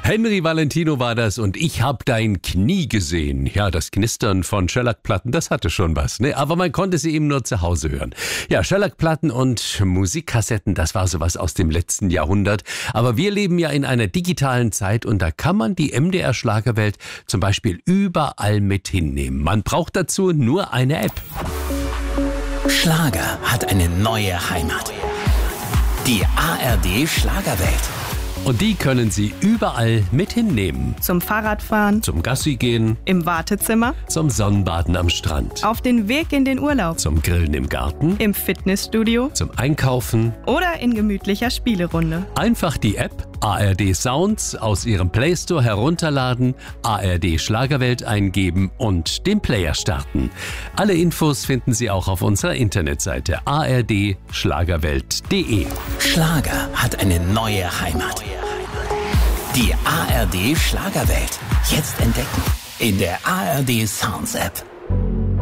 Henry Valentino war das und ich hab dein Knie gesehen. Ja, das Knistern von Schellackplatten, das hatte schon was, ne? Aber man konnte sie eben nur zu Hause hören. Ja, Schellackplatten und Musikkassetten, das war sowas aus dem letzten Jahrhundert. Aber wir leben ja in einer digitalen Zeit und da kann man die MDR-Schlagerwelt zum Beispiel überall mit hinnehmen. Man braucht dazu nur eine App. Schlager hat eine neue Heimat. Die ARD Schlagerwelt. Und die können Sie überall mit hinnehmen. Zum Fahrradfahren, Zum Gassi gehen, im Wartezimmer, zum Sonnenbaden am Strand, auf den Weg in den Urlaub, zum Grillen im Garten, im Fitnessstudio zum Einkaufen. oder in gemütlicher Spielerunde. Einfach die App ARD Sounds aus Ihrem Play Store herunterladen, ARD Schlagerwelt eingeben und den Player starten. Alle Infos finden Sie auch auf unserer Internetseite ardschlagerwelt.de. Schlager hat eine neue Heimat. Die ARD Schlagerwelt. Jetzt entdecken in der ARD Sounds App.